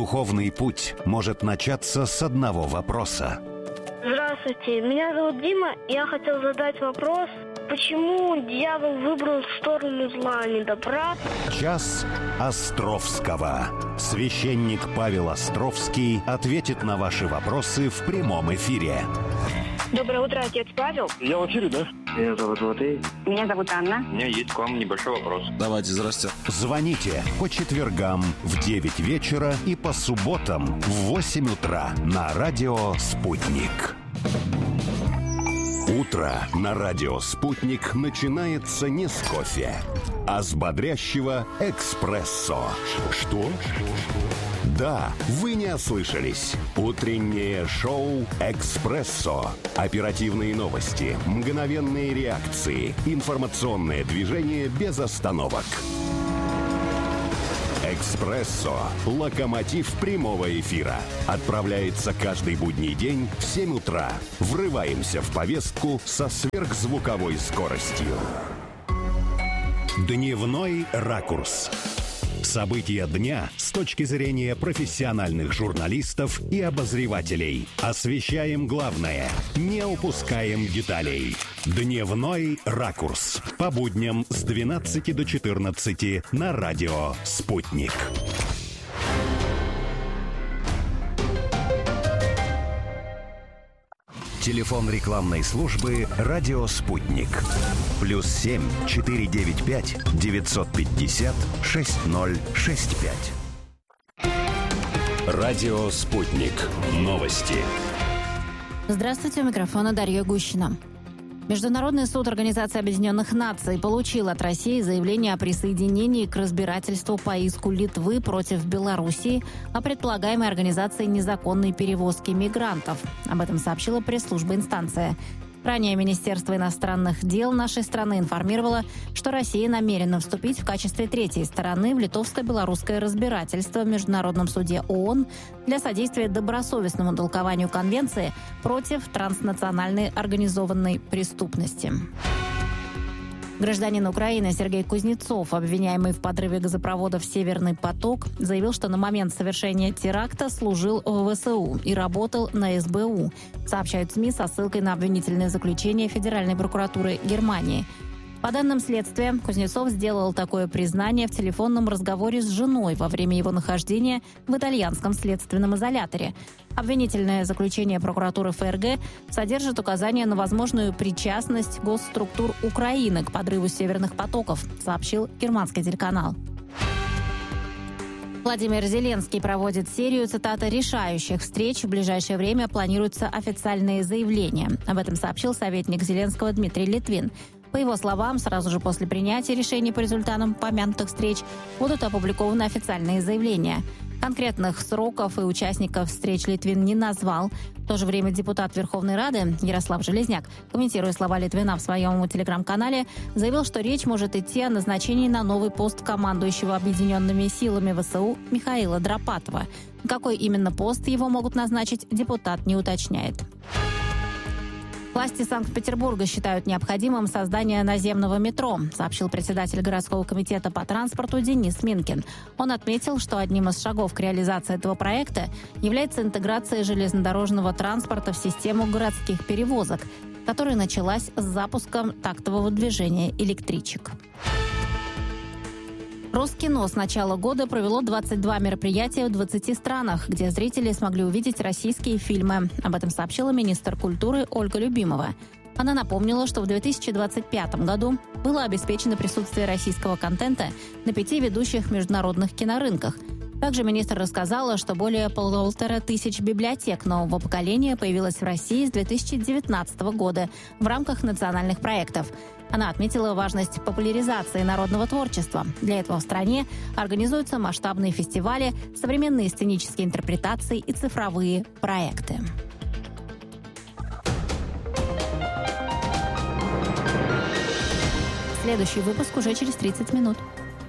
Духовный путь может начаться с одного вопроса. Здравствуйте, меня зовут Дима. Я хотел задать вопрос, почему дьявол выбрал сторону зла, а не добра? Час Островского. Священник Павел Островский ответит на ваши вопросы в прямом эфире. Доброе утро, отец Павел. Я в эфире, да? Меня зовут Матвей. Меня зовут Анна. У меня есть к вам небольшой вопрос. Давайте, здрасте. Звоните по четвергам в 9 вечера и по субботам в 8 утра на радио «Спутник». Утро на радио «Спутник» начинается не с кофе, а с бодрящего эспрессо. Что? Да, вы не ослышались. Утреннее шоу «Экспрессо». Оперативные новости, мгновенные реакции, информационное движение без остановок. «Экспрессо» – локомотив прямого эфира. Отправляется каждый будний день в 7 утра. Врываемся в повестку со сверхзвуковой скоростью. Дневной ракурс. События дня с точки зрения профессиональных журналистов и обозревателей. Освещаем главное, не упускаем деталей. Дневной ракурс. По будням с 12 до 14 на радио «Спутник». Телефон рекламной службы «Радио Спутник». +7 495 950 6065. Радио Спутник. Новости. Здравствуйте, у микрофона Дарья Гущина. Международный суд Организации Объединенных Наций получил от России заявление о присоединении к разбирательству по иску Литвы против Белоруссии о предполагаемой организации незаконной перевозки мигрантов. Об этом сообщила пресс-служба инстанции. Ранее Министерство иностранных дел нашей страны информировало, что Россия намерена вступить в качестве третьей стороны в литовско-белорусское разбирательство в Международном суде ООН для содействия добросовестному толкованию Конвенции против транснациональной организованной преступности. Гражданин Украины Сергей Кузнецов, обвиняемый в подрыве газопровода «Северный поток», заявил, что на момент совершения теракта служил в ВСУ и работал на СБУ, сообщают СМИ со ссылкой на обвинительное заключение Федеральной прокуратуры Германии. По данным следствия, Кузнецов сделал такое признание в телефонном разговоре с женой во время его нахождения в итальянском следственном изоляторе. Обвинительное заключение прокуратуры ФРГ содержит указания на возможную причастность госструктур Украины к подрыву «Северных потоков», сообщил германский телеканал. Владимир Зеленский проводит серию, цитата, «решающих встреч». В ближайшее время планируются официальные заявления. Об этом сообщил советник Зеленского Дмитрий Литвин. По его словам, сразу же после принятия решений по результатам помянутых встреч будут опубликованы официальные заявления. Конкретных сроков и участников встреч Литвин не назвал. В то же время депутат Верховной Рады Ярослав Железняк, комментируя слова Литвина в своем телеграм-канале, заявил, что речь может идти о назначении на новый пост командующего объединенными силами ВСУ Михаила Драпатова. Какой именно пост его могут назначить, депутат не уточняет. Власти Санкт-Петербурга считают необходимым создание наземного метро, сообщил председатель городского комитета по транспорту Денис Минкин. Он отметил, что одним из шагов к реализации этого проекта является интеграция железнодорожного транспорта в систему городских перевозок, которая началась с запуском тактового движения электричек. Роскино с начала года провело 22 мероприятия в 20 странах, где зрители смогли увидеть российские фильмы. Об этом сообщила министр культуры Ольга Любимова. Она напомнила, что в 2025 году было обеспечено присутствие российского контента на 5 ведущих международных кинорынках. Также министр рассказала, что более 1500 библиотек нового поколения появилось в России с 2019 года в рамках национальных проектов. Она отметила важность популяризации народного творчества. Для этого в стране организуются масштабные фестивали, современные сценические интерпретации и цифровые проекты. Следующий выпуск уже через 30 минут.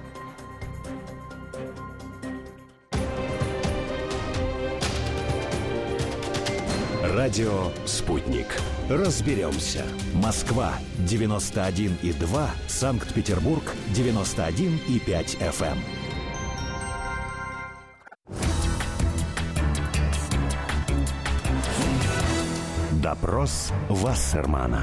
Радио «Спутник». Разберемся. Москва 91,2, Санкт-Петербург 91,5 FM. Допрос Вассермана.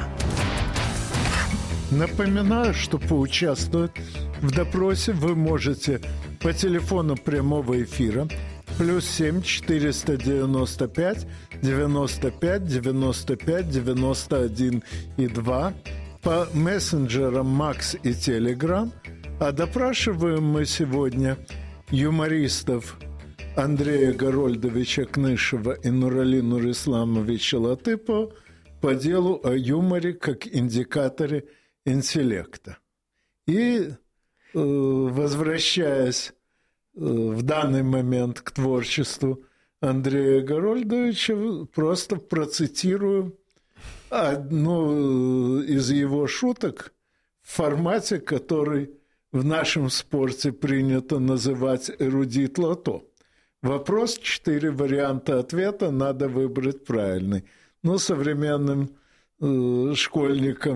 Напоминаю, что поучаствовать в допросе вы можете по телефону прямого эфира +7 495 95 95 91 и 2, по мессенджерам Макс и Телеграм. А допрашиваем мы сегодня юмористов Андрея Горольдовича Кнышева и Нурали Нурисламовича Латыпова по делу о юморе как индикаторе интеллекта. И, возвращаясь в данный момент к творчеству Андрея Горольдовича, просто процитирую одну из его шуток в формате, который в нашем спорте принято называть эрудит лото. Вопрос, 4 варианта ответа, надо выбрать правильный. Современным школьникам